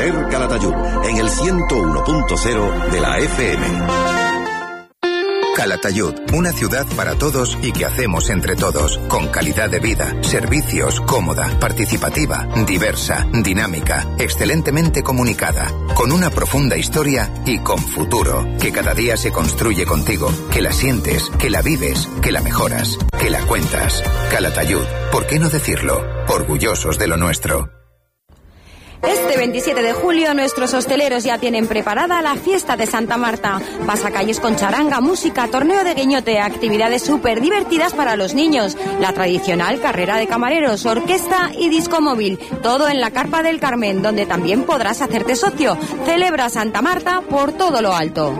Ser Calatayud, en el 101.0 de la FM. Calatayud, una ciudad para todos y que hacemos entre todos, con calidad de vida, servicios, cómoda, participativa, diversa, dinámica, excelentemente comunicada, con una profunda historia y con futuro, que cada día se construye contigo, que la sientes, que la vives, que la mejoras, que la cuentas. Calatayud, ¿por qué no decirlo? Orgullosos de lo nuestro. Este 27 de julio nuestros hosteleros ya tienen preparada la fiesta de Santa Marta. Pasacalles con charanga, música, torneo de guiñote, actividades súper divertidas para los niños, la tradicional carrera de camareros, orquesta y disco móvil. Todo en la Carpa del Carmen, donde también podrás hacerte socio. Celebra Santa Marta por todo lo alto.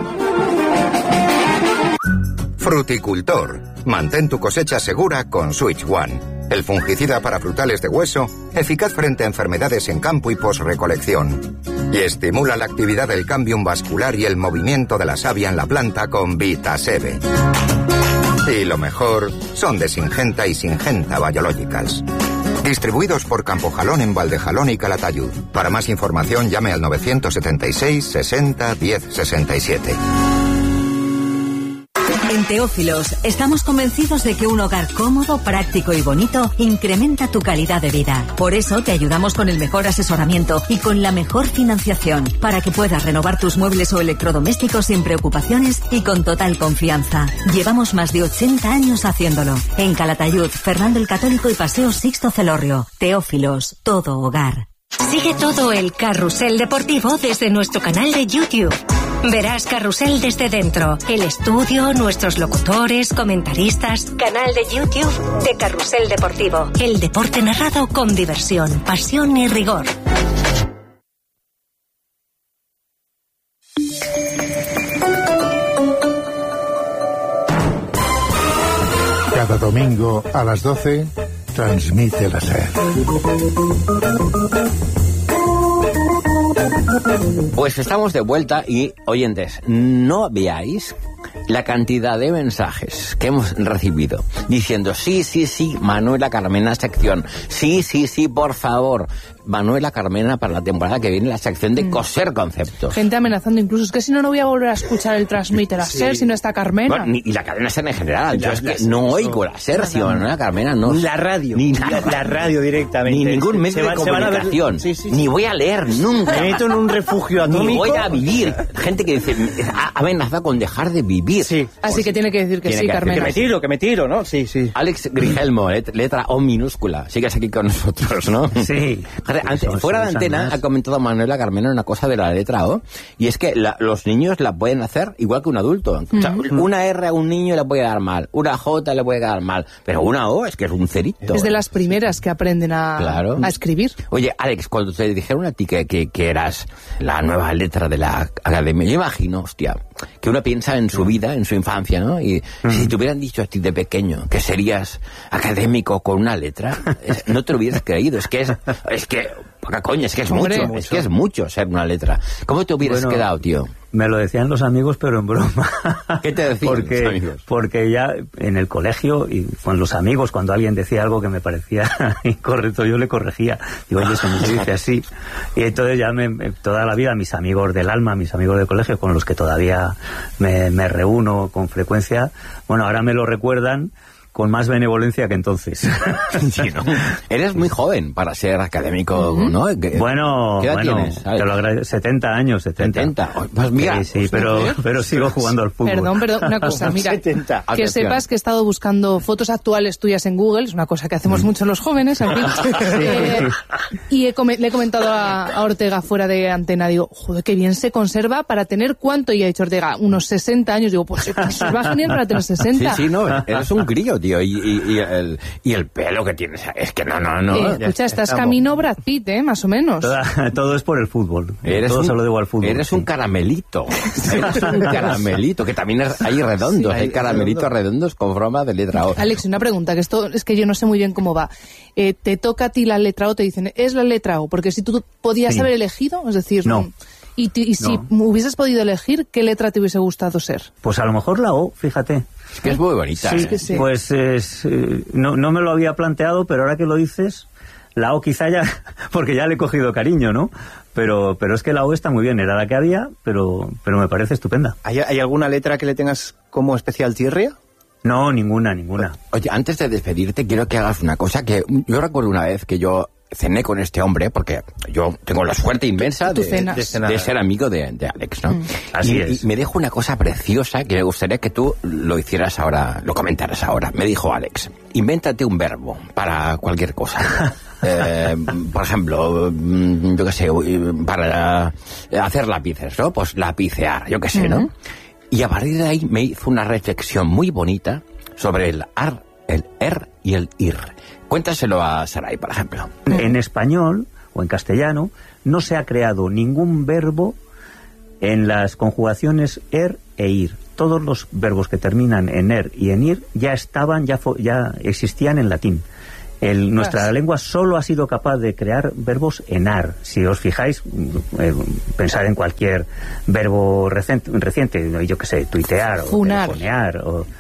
Fruticultor. Mantén tu cosecha segura con Switch One. El fungicida para frutales de hueso, eficaz frente a enfermedades en campo y posrecolección. Y estimula la actividad del cámbium vascular y el movimiento de la savia en la planta con Vitasebe. Y lo mejor, son de Syngenta y Syngenta Biologicals. Distribuidos por Campojalón en Valdejalón y Calatayud. Para más información llame al 976 60 10 67. En Teófilos estamos convencidos de que un hogar cómodo, práctico y bonito incrementa tu calidad de vida. Por eso te ayudamos con el mejor asesoramiento y con la mejor financiación para que puedas renovar tus muebles o electrodomésticos sin preocupaciones y con total confianza. Llevamos más de 80 años haciéndolo. En Calatayud, Fernando el Católico y Paseo Sixto Celorrio. Teófilos, todo hogar. Sigue todo el carrusel deportivo desde nuestro canal de YouTube. Verás Carrusel desde dentro, el estudio, nuestros locutores, comentaristas. Canal de YouTube de Carrusel Deportivo. El deporte narrado con diversión, pasión y rigor. Cada domingo a las 12 transmite la SER. Pues estamos de vuelta y, oyentes, no veáis la cantidad de mensajes que hemos recibido diciendo sí, Manuela Carmena sección, sí, por favor, Manuela Carmena para la temporada que viene la sección de coser conceptos. Gente amenazando incluso, es que si no voy a volver a escuchar el Transmitter a SER si no está Carmena. Bueno, y la cadena SER en general. Yo es que no oigo la SER si Manuela Carmena no... Ni la radio. Ni la radio directamente. Ni ningún medio de comunicación. Ni voy a leer nunca. Me meto en un refugio atómico. Ni voy a vivir. Gente que dice, ha amenazado con dejar de vivir. Sí. Así que tiene que decir que sí, Carmena. Que me tiro, ¿no? Sí. Alex Grigelmo, letra O minúscula. Sigues aquí con nosotros, ¿no? Sí. Fuera de antena ha comentado Manuela Carmena una cosa de la letra O, y es que los niños la pueden hacer igual que un adulto. O sea, una R a un niño le puede dar mal, una J le puede dar mal, pero una O es que es un cerito. Es de las primeras que aprenden a escribir. Oye, Alex, cuando te dijeron a ti que eras la nueva letra de la academia, yo imagino, hostia, que uno piensa en su vida, en su infancia, ¿no? Y si te hubieran dicho a ti de pequeño que serías académico con una letra, no te lo hubieras creído. Es que poca coña, es que es mucho. Es que es mucho ser una letra. ¿Cómo te hubieras quedado, tío? Me lo decían los amigos, pero en broma. ¿Qué te decían los amigos? Porque ya en el colegio y con los amigos, cuando alguien decía algo que me parecía incorrecto, yo le corregía. Digo, oye, eso no se dice así. Y entonces ya toda la vida mis amigos del alma, mis amigos del colegio, con los que todavía me reúno con frecuencia, bueno, ahora me lo recuerdan con más benevolencia que entonces. Sí, ¿no? Eres muy joven para ser académico, ¿no? Bueno, ¿qué edad tienes? Te lo agradezco. 70 años. Pues mira, sí, pero sigo jugando al fútbol. Perdón, una cosa, mira, que sepas que he estado buscando fotos actuales tuyas en Google, es una cosa que hacemos mucho los jóvenes, en fin. Y le he comentado a Ortega fuera de antena, digo, joder, qué bien se conserva para tener ¿cuánto? Y ha dicho Ortega, unos 60 años, digo, pues se conserva genial para tener 60. Sí, no, eres un crío, tío, y el pelo que tienes, es que no. Escucha, estás camino Brad Pitt, más o menos. Todo es por el fútbol. Todo se lo debo al fútbol. Eres un caramelito. Eres un caramelito, que también hay redondos, hay caramelitos redondos con forma de letra O. Alex, una pregunta, que esto es que yo no sé muy bien cómo va. ¿Te toca a ti la letra O? Te dicen, ¿es la letra O? Porque si tú podías haber elegido, es decir... No. Y si hubieses podido elegir, ¿qué letra te hubiese gustado ser? Pues a lo mejor la O, fíjate. Es que es muy bonita. Sí, sí. Pues no me lo había planteado, pero ahora que lo dices, La O quizá ya, porque ya le he cogido cariño, ¿no? Pero es que la O está muy bien, era la que había, pero me parece estupenda. ¿Hay alguna letra que le tengas como especial tirria? No, ninguna. Oye, antes de despedirte, quiero que hagas una cosa que yo recuerdo una vez que yo cené con este hombre, porque yo tengo la suerte inmensa de ser amigo de Alex, ¿no? Así es. Y me dijo una cosa preciosa que me gustaría que tú lo hicieras ahora, lo comentaras ahora. Me dijo Alex, invéntate un verbo para cualquier cosa. Por ejemplo, yo qué sé, para hacer lápices, ¿no? Pues lapicear, yo qué sé, ¿no? Y a partir de ahí me hizo una reflexión muy bonita sobre el ar, el er y el ir. Cuéntaselo a Saray, por ejemplo. En español o en castellano no se ha creado ningún verbo en las conjugaciones er e ir. Todos los verbos que terminan en er y en ir ya estaban, ya existían en latín. Nuestra lengua solo ha sido capaz de crear verbos en ar. Si os fijáis, pensad en cualquier verbo reciente, yo qué sé, tuitear o telefonear.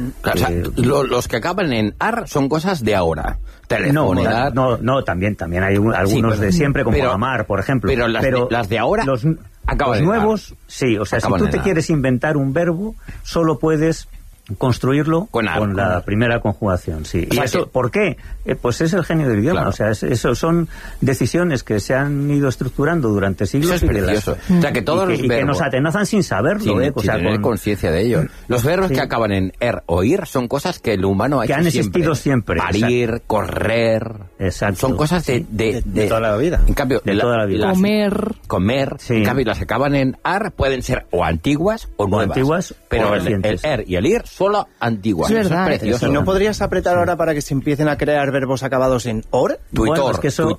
Los que acaban en ar son cosas de ahora. Telefonear. No, también hay algunos de siempre, como amar, por ejemplo. Pero las de ahora los nuevos, sí. O sea, si tú te quieres inventar un verbo, solo puedes construirlo con la primera conjugación, sí. ¿Y eso por qué? Pues es el genio del idioma, o sea, eso son decisiones que se han ido estructurando durante siglos. Eso es precioso. O sea, que todos los verbos... que nos atenazan sin saberlo, sin tener conciencia de ello. Los verbos que acaban en er o ir son cosas que el humano ha hecho han existido siempre. Parir, correr... Exacto. Son cosas de toda la vida. En cambio, de toda la vida. Comer. Sí. En cambio, las que acaban en ar pueden ser o antiguas o nuevas. Pero el er y el ir solo antiguas. Es verdad. Eso es precioso. ¿Y no podrías apretar ahora para que se empiecen a crear verbos acabados en or? Bueno, es que eso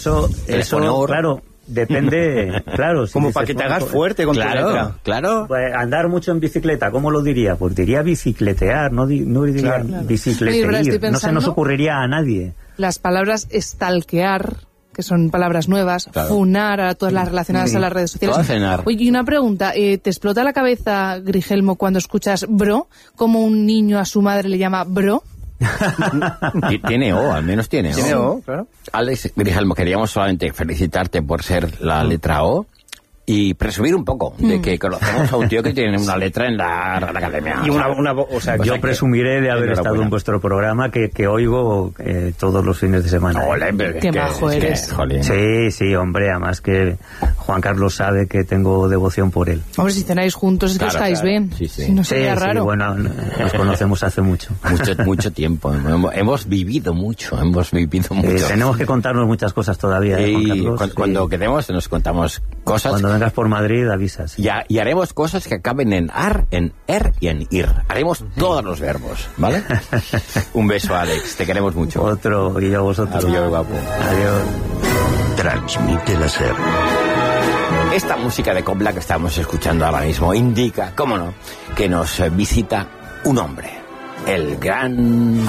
claro, depende, claro. Como para que te hagas fuerte con tu letra. Claro. Pues andar mucho en bicicleta, ¿cómo lo diría? Pues diría bicicletear, no diría bicicletear. No se nos ocurriría a nadie. Las palabras stalkear, que son palabras nuevas, funar, a todas las relacionadas a las redes sociales. Oye, y una pregunta, ¿te explota la cabeza, Grigelmo, cuando escuchas bro? ¿Cómo un niño a su madre le llama bro? Tiene O, al menos tiene O. Tiene O, claro. Alex Grigelmo, queríamos solamente felicitarte por ser la letra O y presumir un poco de que conocemos a un tío que tiene una letra en la academia. Y o sea, yo presumiré de haber estado en vuestro programa que oigo todos los fines de semana. Qué majo eres. Sí, hombre, además que Juan Carlos sabe que tengo devoción por él. Hombre, si cenáis juntos es que os caéis bien. Sí. Si no sería raro. Bueno, nos conocemos hace mucho. Mucho tiempo. Hemos vivido mucho. Tenemos que contarnos muchas cosas todavía, Juan Carlos. Cuando quedemos nos contamos cosas. Cuando vengas por Madrid avisas. Y haremos cosas que acaben en ar, en er y en ir. Haremos todos los verbos, ¿vale? Un beso, Alex. Te queremos mucho. Otro, y yo a vosotros. Adiós, guapo. Adiós. Transmite la SER. Esta música de copla que estamos escuchando ahora mismo indica, cómo no, que nos visita un hombre. El gran...